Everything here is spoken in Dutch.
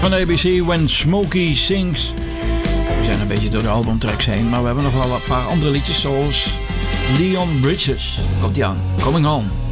van ABC, When Smokey Sings. We zijn een beetje door de albumtracks heen, maar we hebben nog wel een paar andere liedjes zoals Leon Bridges. Komt die aan, Coming Home.